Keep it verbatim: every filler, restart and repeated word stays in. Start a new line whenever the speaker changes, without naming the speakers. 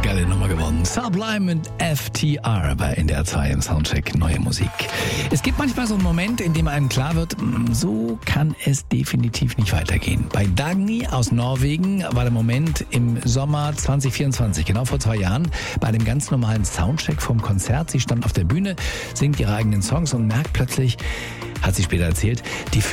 geile Nummer geworden. Sublime mit F T R bei N D R zwei im Soundcheck Neue Musik. Es gibt manchmal so einen Moment, in dem einem klar wird, so kann es definitiv nicht weitergehen. Bei Dagny aus Norwegen war der Moment im Sommer zwanzig vierundzwanzig, genau vor zwei Jahren, bei einem ganz normalen Soundcheck vom Konzert. Sie stand auf der Bühne, singt ihre eigenen Songs und merkt plötzlich, hat sie später erzählt, die